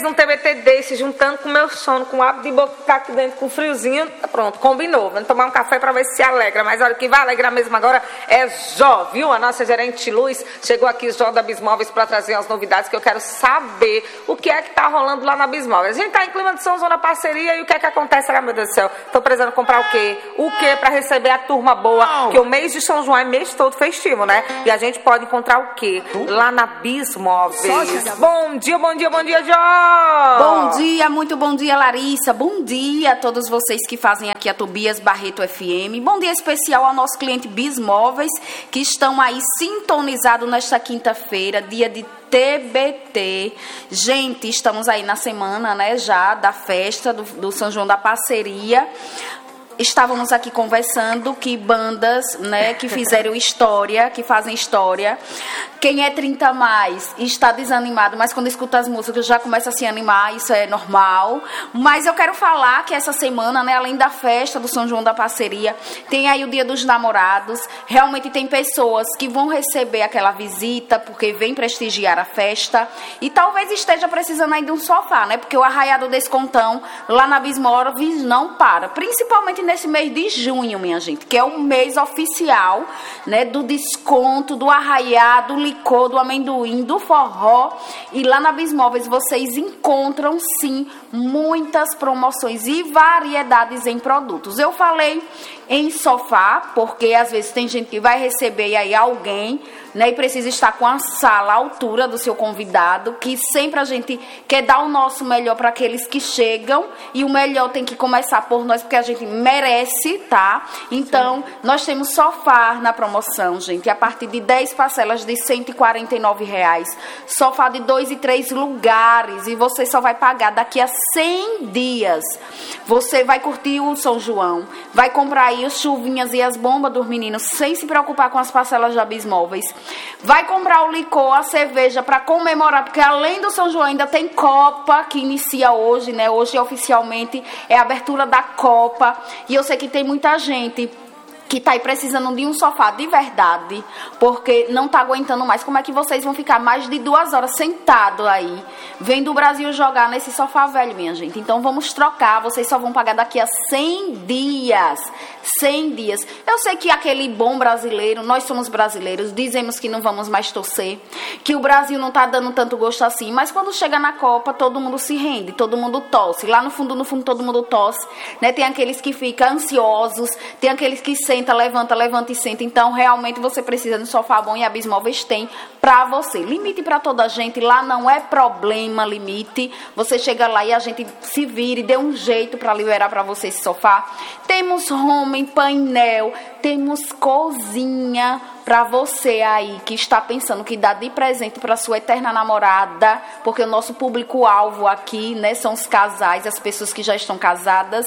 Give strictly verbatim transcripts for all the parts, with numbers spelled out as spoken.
um T B T desse, juntando com o meu sono, com o hábito de botar aqui dentro com friozinho, pronto, combinou. Vamos tomar um café para ver se se alegra. Mas olha, o que vai alegrar mesmo agora é Jó, viu? A nossa gerente Luz chegou aqui, Jó da Bismóveis, para trazer as novidades que eu quero saber o que é que tá rolando lá na Bismóveis. A gente tá em clima de São João na parceria e o que é que acontece? Ah, meu Deus do céu, tô precisando comprar o quê? O quê para receber a turma boa? Porque o mês de São João é mês todo festivo, né? E a gente pode encontrar o quê? Lá na Bismóveis. Bom dia, bom dia, bom dia, Jó! Bom dia, muito bom dia, Larissa. Bom dia a todos vocês que fazem aqui a Tobias Barreto F M. Bom dia especial ao nosso cliente Bismóveis, que estão aí sintonizados nesta quinta-feira, dia de T B T. Gente, estamos aí na semana, né, já da festa do, do São João da Parceria. Estávamos aqui conversando que bandas, né, que fizeram história, que fazem história. Quem é trinta a mais está desanimado, mas quando escuta as músicas já começa a se animar, isso é normal. Mas eu quero falar que essa semana, né, além da festa do São João da Parceria, tem aí o Dia dos Namorados. Realmente tem pessoas que vão receber aquela visita porque vem prestigiar a festa e talvez esteja precisando aí de um sofá, né? Porque o arraiado descontão lá na Bismóveis não para, principalmente nesse mês de junho, minha gente, que é o mês oficial, né, do desconto, do arraiá, do licor, do amendoim, do forró. E lá na Bismóveis vocês encontram, sim, muitas promoções e variedades em produtos. Eu falei em sofá, porque às vezes tem gente que vai receber aí alguém, né, e precisa estar com a sala à altura do seu convidado, que sempre a gente quer dar o nosso melhor para aqueles que chegam, e o melhor tem que começar por nós, porque a gente merece, tá? Então, sim, nós temos sofá na promoção, gente, a partir de dez parcelas de cento e quarenta e nove reais, sofá de dois e três lugares, e você só vai pagar daqui a cem dias. Você vai curtir o São João, vai comprar aí as chuvinhas e as bombas dos meninos, sem se preocupar com as parcelas da Bismóveis. Vai comprar o licor, a cerveja para comemorar, porque além do São João ainda tem Copa, que inicia hoje, né? Hoje oficialmente é a abertura da Copa. E eu sei que tem muita gente que está aí precisando de um sofá de verdade, porque não está aguentando mais. Como é que vocês vão ficar mais de duas horas sentados aí, vendo o Brasil jogar nesse sofá velho, minha gente? Então vamos trocar, vocês só vão pagar daqui a cem dias. cem dias. Eu sei que aquele bom brasileiro, nós somos brasileiros, dizemos que não vamos mais torcer, que o Brasil não está dando tanto gosto assim, mas quando chega na Copa, todo mundo se rende, todo mundo tosse. Lá no fundo, no fundo, todo mundo tosse, né? Tem aqueles que ficam ansiosos, tem aqueles que sentem Senta, levanta, levanta e senta. Então, realmente, você precisa de um sofá bom e a Bismóveis tem pra você. Limite pra toda a gente. Lá não é problema, limite. Você chega lá e a gente se vira e dê um jeito pra liberar pra você esse sofá. Temos home, painel, temos cozinha pra você aí que está pensando que dá de presente pra sua eterna namorada, porque o nosso público-alvo aqui, né, são os casais, as pessoas que já estão casadas,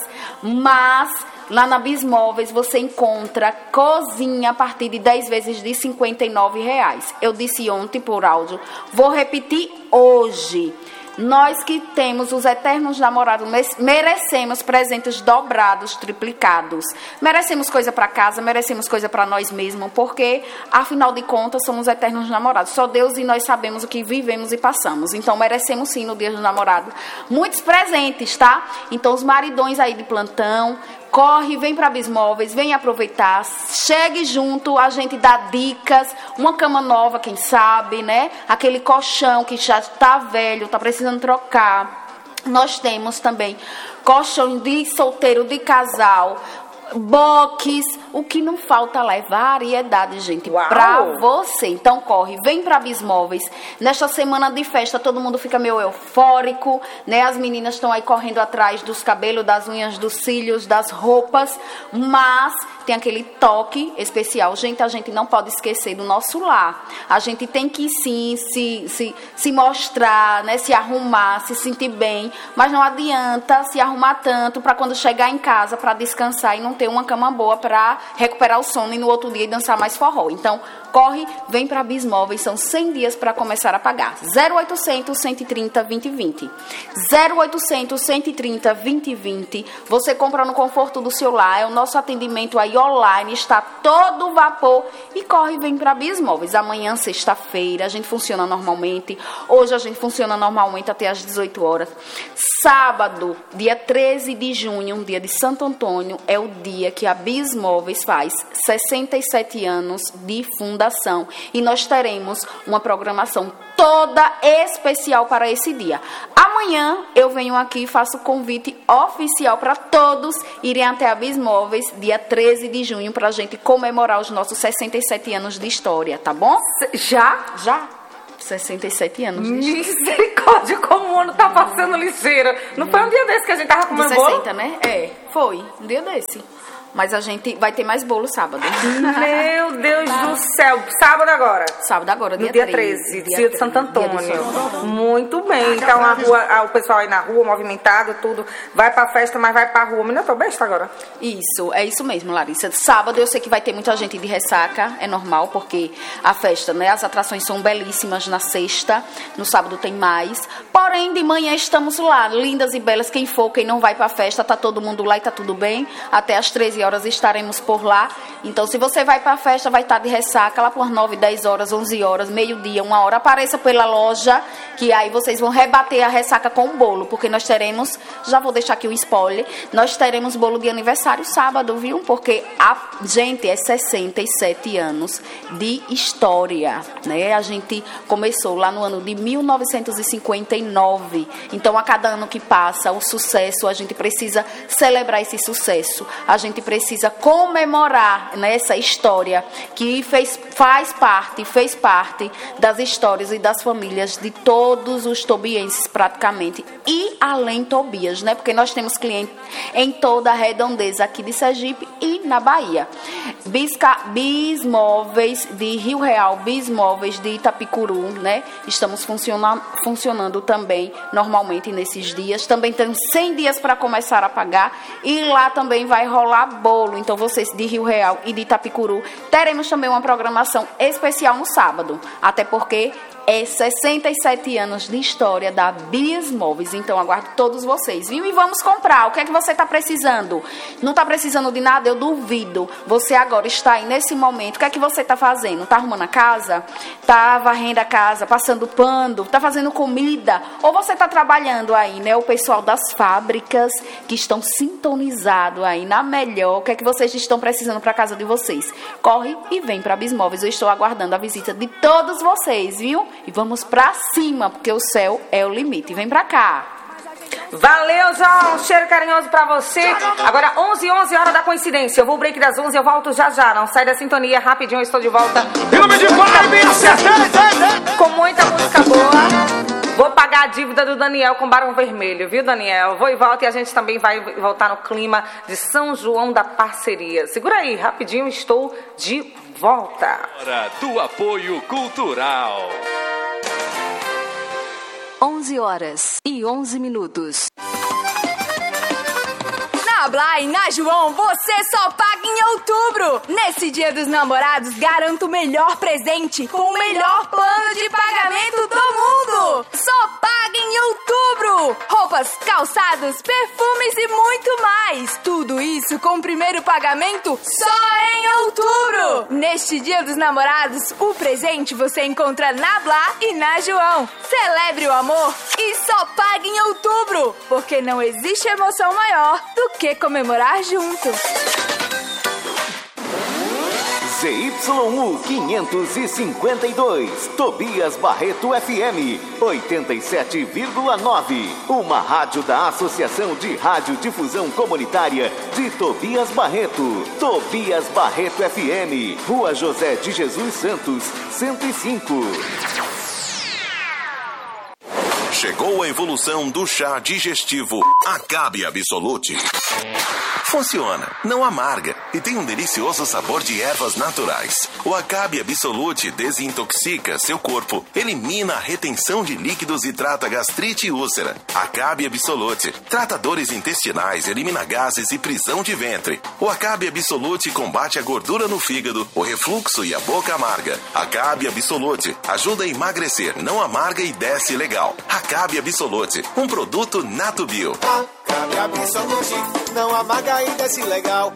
mas lá na Bismóveis você encontra cozinha a partir de dez vezes de cinquenta e nove reais. Eu disse ontem por áudio, vou repetir hoje. Nós que temos os eternos namorados merecemos presentes dobrados, triplicados. Merecemos coisa para casa, merecemos coisa para nós mesmos, porque, afinal de contas, somos eternos namorados. Só Deus e nós sabemos o que vivemos e passamos. Então, merecemos sim, no Dia dos Namorados, muitos presentes, tá? Então, os maridões aí de plantão, corre, vem para Bismóveis, vem aproveitar, chegue junto, a gente dá dicas, uma cama nova, quem sabe, né? Aquele colchão que já está velho, está precisando trocar. Nós temos também colchão de solteiro, de casal, box, o que não falta lá é variedade, gente, Uau. Pra você. Então corre, vem pra Bismóveis. Nesta semana de festa todo mundo fica meio eufórico, né? As meninas estão aí correndo atrás dos cabelos, das unhas, dos cílios, das roupas, mas tem aquele toque especial. Gente, a gente não pode esquecer do nosso lar. A gente tem que sim se, se, se mostrar, né? Se arrumar, se sentir bem, mas não adianta se arrumar tanto para quando chegar em casa para descansar e não ter uma cama boa para recuperar o sono e no outro dia dançar mais forró. Então, corre, vem para Bismóveis, são cem dias para começar a pagar. zero oitocentos, cento e trinta, vinte e vinte. zero oitocentos, cento e trinta, vinte e vinte. Você compra no conforto do seu lar, é o nosso atendimento aí online, está todo vapor e corre, vem para Bismóveis. Amanhã, sexta-feira, a gente funciona normalmente. Hoje a gente funciona normalmente até às dezoito horas. Sábado, dia treze de junho, um dia de Santo Antônio, é o dia que a Bismóveis faz sessenta e sete anos de fundação. E nós teremos uma programação toda especial para esse dia. Amanhã eu venho aqui e faço o convite oficial para todos irem até a Bismóveis, dia treze de junho, para a gente comemorar os nossos sessenta e sete anos de história, tá bom? Já? Já. sessenta e sete anos de história. Misericórdia, como o ano tá passando ligeiro. Não foi um dia desse que a gente tava comendo bolo? sessenta, né? É, foi. Um dia desse. Mas a gente vai ter mais bolo sábado. Meu Deus do céu. Sábado agora? Sábado agora, dia, no dia treze. treze, dia, dia de Santo Antônio. Dia de Santo Antônio. Muito bem. Então a rua, a, o pessoal aí na rua, movimentado, tudo, vai pra festa, mas vai pra rua. Menina, eu tô besta agora. Isso, é isso mesmo, Larissa. Sábado eu sei que vai ter muita gente de ressaca, é normal, porque a festa, né, as atrações são belíssimas na sexta, no sábado tem mais. Porém, de manhã estamos lá, lindas e belas. Quem for, quem não vai pra festa, tá todo mundo lá e tá tudo bem. Até às treze horas estaremos por lá. Então, se você vai para a festa, vai estar de ressaca lá por nove, dez horas, onze horas, meio-dia, uma hora. Apareça pela loja, que aí vocês vão rebater a ressaca com o bolo, porque nós teremos, já vou deixar aqui o spoiler, nós teremos bolo de aniversário sábado, viu? Porque a gente é sessenta e sete anos de história, né? A gente começou lá no ano de mil novecentos e cinquenta e nove. Então, a cada ano que passa, o sucesso, a gente precisa celebrar esse sucesso. A gente precisa comemorar, né, essa história que fez, faz parte, fez parte das histórias e das famílias de todos os tobienses praticamente, e além Tobias, né, porque nós temos clientes em toda a redondeza aqui de Sergipe e na Bahia. Bisca, Bismóveis de Rio Real, Bismóveis de Itapicuru, né, estamos funciona, funcionando também normalmente nesses dias. Também temos cem dias para começar a pagar e lá também vai rolar bolo. Então, vocês de Rio Real e de Itapicuru, teremos também uma programação especial no sábado. Até porque é sessenta e sete anos de história da Bismóveis. Então, aguardo todos vocês, viu? E vamos comprar. O que é que você está precisando? Não está precisando de nada? Eu duvido. Você agora está aí nesse momento. O que é que você está fazendo? Está arrumando a casa? Está varrendo a casa? Passando pano? Está fazendo comida? Ou você está trabalhando aí, né? O pessoal das fábricas que estão sintonizados aí na melhor. O que é que vocês estão precisando para a casa de vocês? Corre e vem para Bismóveis. Eu estou aguardando a visita de todos vocês, viu? E vamos pra cima, porque o céu é o limite. Vem pra cá. Valeu, João. Um cheiro carinhoso pra você. Agora, onze, onze horas da coincidência. Eu vou break das onze, eu volto já já. Não sai da sintonia, rapidinho eu estou de volta. Com muita música boa. Vou pagar a dívida do Daniel com Barão Vermelho, viu, Daniel? Vou e volto e a gente também vai voltar no clima de São João da Parceria. Segura aí, rapidinho, estou de volta. Hora do apoio cultural. onze horas e onze minutos. Na Blá e na João, você só paga em outubro. Nesse Dia dos Namorados, garanta o melhor presente com o melhor plano de pagamento do mundo. Só paga em outubro. Roupas, calçados, perfumes e muito mais. Tudo isso com o primeiro pagamento só em outubro. Neste Dia dos Namorados, o presente você encontra na Blá e na João. Celebre o amor e só paga em outubro, porque não existe emoção maior do que comemorar junto. Z Y U quinhentos e cinquenta e dois, Tobias Barreto F M, oitenta e sete vírgula nove. Uma rádio da Associação de Radiodifusão Comunitária de Tobias Barreto. Tobias Barreto F M, Rua José de Jesus Santos, cento e cinco. Chegou a evolução do chá digestivo Acabe Absolute. Funciona, não amarga e tem um delicioso sabor de ervas naturais. O Acabe Absolute desintoxica seu corpo, elimina a retenção de líquidos e trata gastrite e úlcera. Acabe Absolute trata dores intestinais, elimina gases e prisão de ventre. O Acabe Absolute combate a gordura no fígado, o refluxo e a boca amarga. Acabe Absolute ajuda a emagrecer, não amarga e desce legal. Acabe Absolute, um produto Natubio. Acabe Absolute, não amarga e desce legal.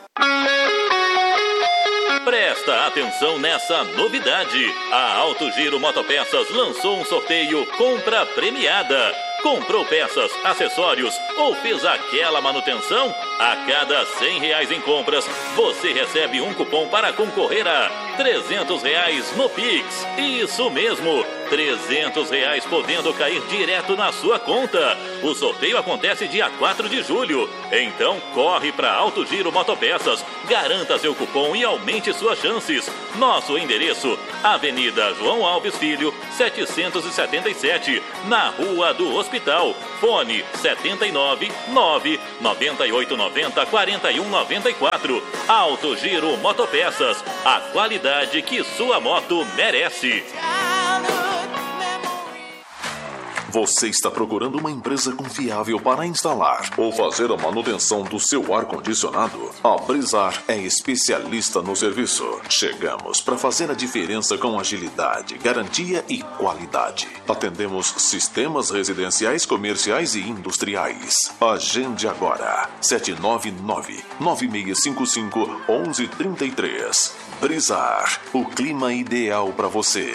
Presta atenção nessa novidade. A Alto Giro Motopeças lançou um sorteio Compra Premiada. Comprou peças, acessórios ou fez aquela manutenção? A cada cem reais em compras, você recebe um cupom para concorrer a trezentos reais no Pix. Isso mesmo, trezentos reais podendo cair direto na sua conta. O sorteio acontece dia quatro de julho. Então corre para Alto Giro Motopeças, garanta seu cupom e aumente suas chances. Nosso endereço, Avenida João Alves Filho, setecentos e setenta e sete, na Rua do Hospital. Fone sete nove nove, nove oito nove zero, quatro um nove quatro. Alto Giro Motopeças, a qualidade que sua moto merece. Você está procurando uma empresa confiável para instalar ou fazer a manutenção do seu ar-condicionado? A Brizar é especialista no serviço. Chegamos para fazer a diferença com agilidade, garantia e qualidade. Atendemos sistemas residenciais, comerciais e industriais. Agende agora. sete nove nove, nove seis cinco cinco, um um três três. Brizar, o clima ideal para você.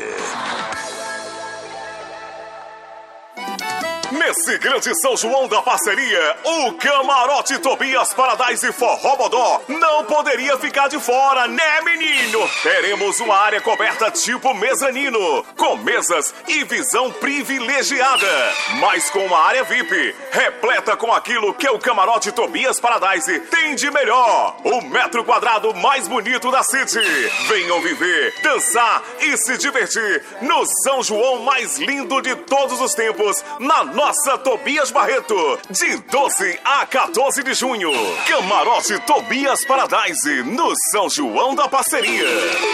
Nesse grande São João da Parceria, o Camarote Tobias Paradise Forró Bodó não poderia ficar de fora, né, menino? Teremos uma área coberta tipo mezanino, com mesas e visão privilegiada, mas com uma área V I P, repleta com aquilo que o Camarote Tobias Paradise tem de melhor. O metro quadrado mais bonito da City. Venham viver, dançar e se divertir no São João mais lindo de todos os tempos, na nossa Tobias Barreto, de doze a quatorze de junho. Camarote Tobias Paradise, no São João da Parceria.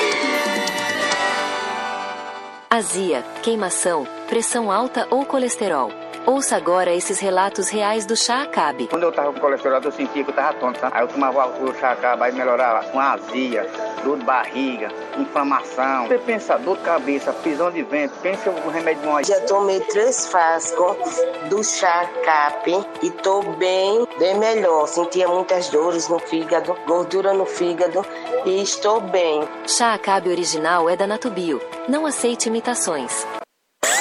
Azia, queimação, pressão alta ou colesterol. Ouça agora esses relatos reais do chá Acabe. Quando eu tava com colesterol, eu sentia que eu tava tonto, tá? Aí eu tomava o chá Acabe, aí melhorava com azia, dor de barriga, inflamação. Você pensa, dor de cabeça, prisão de ventre, pensa um remédio bom aí. Já tomei três frascos do chá Acabe e tô bem, bem melhor. Sentia muitas dores no fígado, gordura no fígado e estou bem. Chá Acabe original é da Natubio. Não aceite imitações.